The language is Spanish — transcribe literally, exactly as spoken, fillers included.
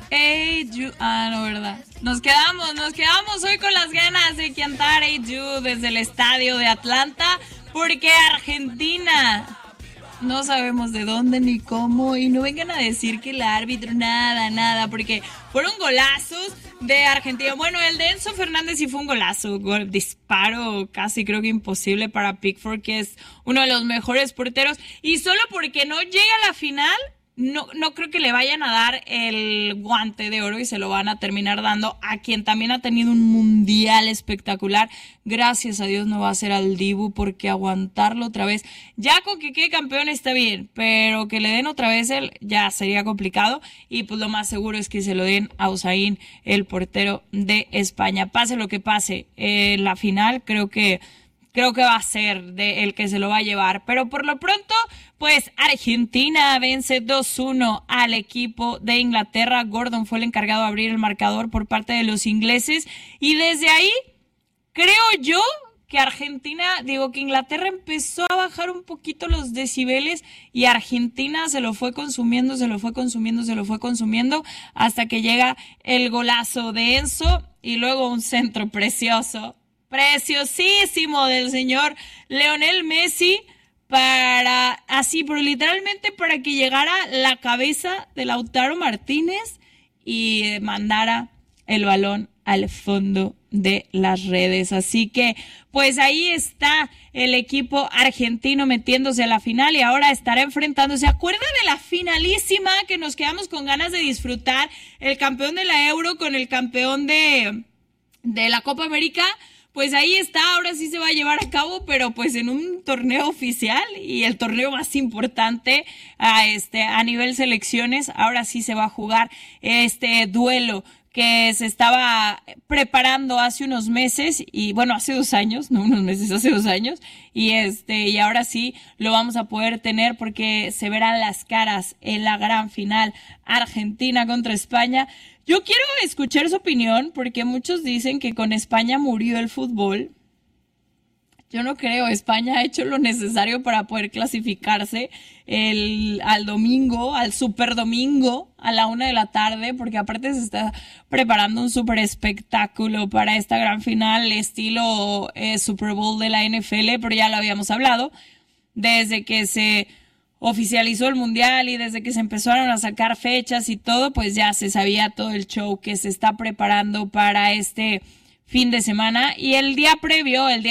Hey Jude, ah, no, verdad. Nos quedamos, nos quedamos hoy con las ganas de cantar Hey Jude desde el estadio de Atlanta, porque Argentina, no sabemos de dónde ni cómo, y no vengan a decir que el árbitro, nada, nada, porque fueron golazos de Argentina. Bueno, el de Enzo Fernández sí fue un golazo, gol, disparo casi creo que imposible para Pickford, que es uno de los mejores porteros, y solo porque no llega a la final, no, no creo que le vayan a dar el guante de oro y se lo van a terminar dando a quien también ha tenido un mundial espectacular. Gracias a Dios no va a ser al Dibu, porque aguantarlo otra vez, ya con que quede campeón está bien, pero que le den otra vez él ya sería complicado, y pues lo más seguro es que se lo den a Hussein, el portero de España. Pase lo que pase, en eh, la final creo que Creo que va a ser de el que se lo va a llevar. Pero por lo pronto, pues Argentina vence dos uno al equipo de Inglaterra. Gordon fue el encargado de abrir el marcador por parte de los ingleses. Y desde ahí, creo yo que Argentina, digo que Inglaterra empezó a bajar un poquito los decibeles y Argentina se lo fue consumiendo, se lo fue consumiendo, se lo fue consumiendo hasta que llega el golazo de Enzo y luego un centro precioso. Preciosísimo del señor Lionel Messi para, así, pero literalmente para que llegara la cabeza de Lautaro Martínez y eh, mandara el balón al fondo de las redes. Así que, pues ahí está el equipo argentino metiéndose a la final y ahora estará enfrentándose. ¿Se acuerda de la finalísima que nos quedamos con ganas de disfrutar? El campeón de la Euro con el campeón de, de la Copa América. Pues ahí está, ahora sí se va a llevar a cabo, pero pues en un torneo oficial y el torneo más importante a este a nivel selecciones, ahora sí se va a jugar este duelo que se estaba preparando hace unos meses y bueno, hace dos años, no unos meses, hace dos años y este y ahora sí lo vamos a poder tener porque se verán las caras en la gran final Argentina contra España. Yo quiero escuchar su opinión porque muchos dicen que con España murió el fútbol. Yo no creo, España ha hecho lo necesario para poder clasificarse el, al domingo, al super domingo, a la una de la tarde, porque aparte se está preparando un super espectáculo para esta gran final, estilo eh, Super Bowl de la N F L, pero ya lo habíamos hablado, desde que se oficializó el mundial y desde que se empezaron a sacar fechas y todo, pues ya se sabía todo el show que se está preparando para este fin de semana. Y el día previo, el día